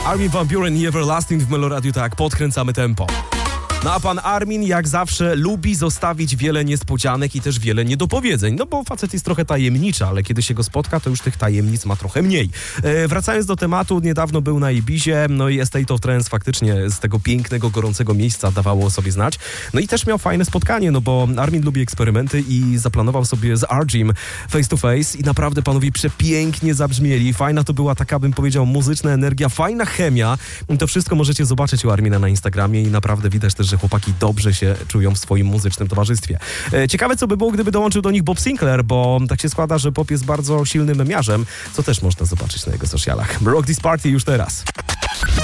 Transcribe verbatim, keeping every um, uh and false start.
Armin van Buuren i Everlasting w Meloradiu, tak, podkręcamy tempo. No a pan Armin jak zawsze lubi zostawić wiele niespodzianek i też wiele niedopowiedzeń, no bo facet jest trochę tajemniczy, ale kiedy się go spotka, to już tych tajemnic ma trochę mniej. E, wracając do tematu, niedawno był na Ibizie, no i State of Trance faktycznie z tego pięknego, gorącego miejsca dawało o sobie znać. No i też miał fajne spotkanie, no bo Armin lubi eksperymenty i zaplanował sobie z Arjim face to face i naprawdę panowie przepięknie zabrzmieli. Fajna to była taka, bym powiedział, muzyczna energia, fajna chemia. To wszystko możecie zobaczyć u Armina na Instagramie i naprawdę widać też, że chłopaki dobrze się czują w swoim muzycznym towarzystwie. E, ciekawe, co by było, gdyby dołączył do nich Bob Sinclair, bo tak się składa, że Bob jest bardzo silnym memiarzem, co też można zobaczyć na jego socialach. Rock This Party już teraz.